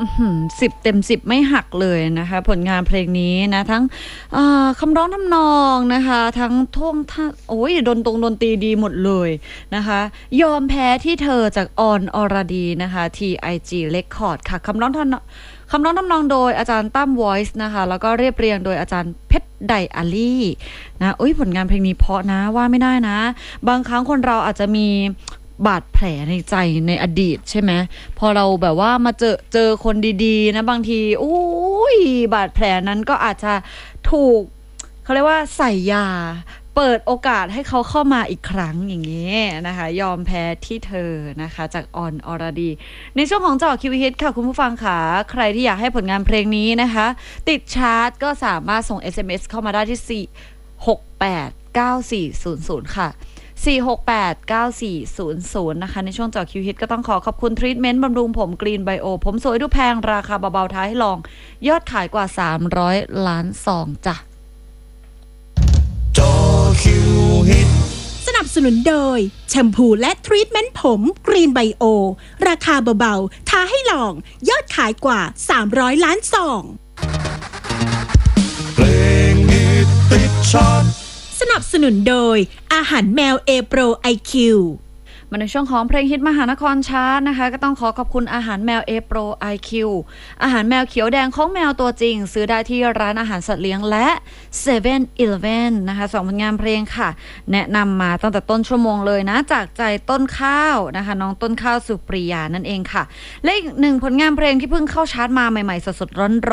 10 เต็ม 10ไม่หักเลยนะคะผลงานเพลงนี้นะทั้งคำร้องทำนองนะคะทั้งท่วงท่าโอ้ยดนตรีดีหมดเลยนะคะยอมแพ้ที่เธอจากออนอรดีนะคะ TIG Record ค่ะคำร้องทำนองโดยอาจารย์ตั้ม Voice นะคะแล้วก็เรียบเรียงโดยอาจารย์เพชรไดอาลี่นะผลงานเพลงนี้เพราะนะว่าไม่ได้นะบางครั้งคนเราอาจจะมีบาดแผลในใจในอดีตใช่ไหมพอเราแบบว่ามาเจอคนดีๆนะบางทีบาดแผลนั้นก็อาจจะถูกเขาเรียกว่าใส่ยาเปิดโอกาสให้เขาเข้ามาอีกครั้งอย่างนี้นะคะยอมแพ้ที่เธอนะคะจากออนอรดีในช่วงของเจาะคิวฮิตค่ะคุณผู้ฟังค่ะใครที่อยากให้ผลงานเพลงนี้นะคะติดชาร์ตก็สามารถส่ง SMS เข้ามาได้ที่4689400ค่ะ4689400นะคะในช่วงเจาะคิวฮิตก็ต้องขอบคุณทรีทเมนต์บำรุงผมกรีนไบโอผมสวยดูแพงราคาเบาๆท้ายให้ลองยอดขายกว่า300 ล้านซองจ้ะสนับสนุนโดยแชมพูและทรีทเมนต์ผมกรีนไบโอราคาเบาๆท้าให้ลองยอดขายกว่า300 ล้านซองเพลงฮิตติดชาร์ตสนับสนุนโดยอาหารแมวเอโปรไอคิวมาในช่วงของเพลงฮิตมหานครชาร์ตนะคะก็ต้องขอบคุณอาหารแมว A Pro IQ อาหารแมวเขียวแดงของแมวตัวจริงซื้อได้ที่ร้านอาหารสัตว์เลี้ยงและ 7-Eleven นะคะ2ผลงานเพลงค่ะแนะนำมาตั้งแต่ต้นชั่วโมงเลยนะจากใจต้นข้าวนะคะน้องต้นข้าวสุปริยานั่นเองค่ะและอีก1ผลงานเพลงที่เพิ่งเข้าชาร์ตมาใหม่ๆสดๆร้อน